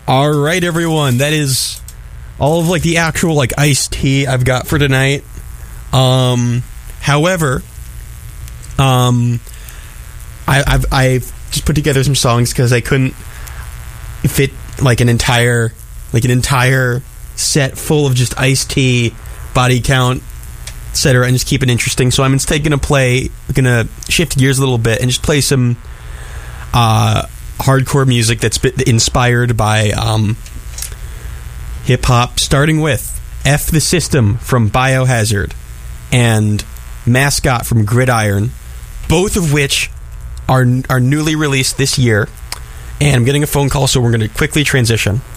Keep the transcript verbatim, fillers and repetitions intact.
All right, everyone. That is all of like the actual like iced tea I've got for tonight. Um, however, um, I, I've I've just put together some songs because I couldn't fit like an entire like an entire set full of just iced tea, body count, et cetera, and just keep it interesting. So I'm instead gonna play, gonna shift gears a little bit and just play some uh, hardcore music that's been inspired by um, hip hop, starting with F the System from Biohazard and Mascot from Gridiron, both of which are are newly released this year. And I'm getting a phone call, so we're going to quickly transition.